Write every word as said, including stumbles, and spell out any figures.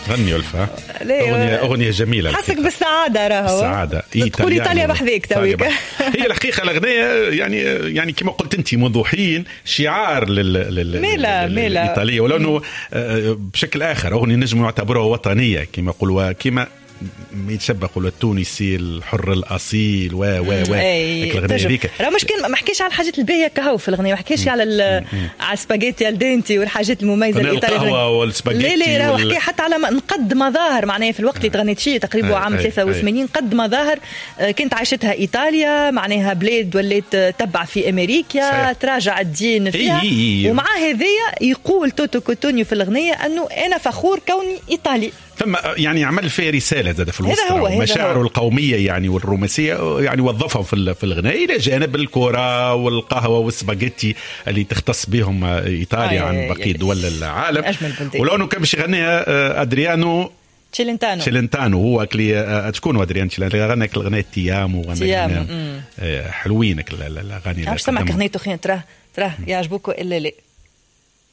غني ألفا أغنية أغنية جميلة حسك بالسعادة راهو السعادة تقول إيطاليا بحذيك تويك. هي الحقيقة الأغنية يعني يعني كما قلت أنت منذ حين شعار للإيطالية ولو أنه بشكل آخر أغنية نجم يعتبرها وطنية كما يقولوا كما يتشبه قولوا التونسي الحر الاصيل و و و راه مش كان ما حكيش على الحاجات الباهيه كهو في الغنيه، ما حكيش على على السباجيتي الدنتي والحاجات المميزه الايطاليه القهوه والسباجيتي. لا لا راه حكي حتى على نقد مظاهر معناها في الوقت اللي تغنيت فيه تقريبا عام ثلاثة وثمانين قد مظاهر كنت عايشتها ايطاليا معناها بلاد ولات تبع في امريكا تراجع الدين فيها أي أي. ومع هذيا يقول توتو كوتونيو في الغنيه انه انا فخور كوني ايطالي. ثم يعني عمل فيه رسالة زاد في الوسط مشاعره القومية يعني والرومانسية يعني وظفهم في في الغناء إلى جانب الكورة والقهوة والسباجيتي اللي تختص بهم إيطاليا آه عن بقية دول العالم. ولو أنه كان باش يغنيها أدريانو تشيلنتانو تشيلنتانو هو كلي تكون أدريان تشيلنتانو غنى الغناء تيامو غنى حلوين الأغاني. عرفت سمعك غنيته خير تراه تراه يعجبوكوا إلا لا